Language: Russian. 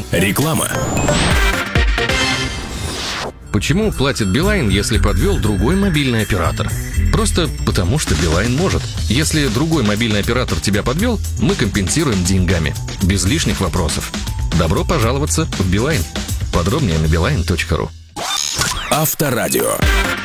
Реклама. Почему платит Билайн, если подвел другой мобильный оператор? Просто потому, что Билайн может. Если другой мобильный оператор тебя подвел, мы компенсируем деньгами. Без лишних вопросов. Добро пожаловаться в Билайн. Подробнее на beeline.ru. Авторадио.